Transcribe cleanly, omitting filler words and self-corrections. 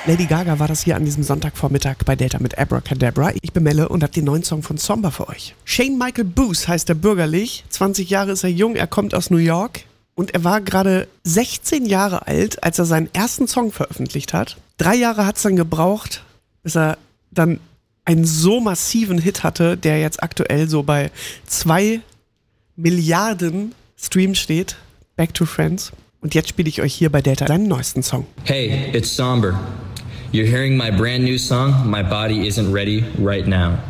Lady Gaga war das hier an diesem Sonntagvormittag bei Delta mit Abracadabra. Ich bin Melle und habe den neuen Song von Zomba für euch. Shane Michael Booth heißt er bürgerlich. 20 Jahre ist er jung, er kommt aus New York. Und er war gerade 16 Jahre alt, als er seinen ersten Song veröffentlicht hat. 3 Jahre hat es dann gebraucht, bis er dann einen so massiven Hit hatte, der jetzt aktuell so bei 2 Milliarden Streams steht. Back to Friends. Und jetzt spiele ich euch hier bei Delta seinen neuesten Song. Hey, it's Somber. You're hearing my brand new song, My Body Isn't Ready Right Now.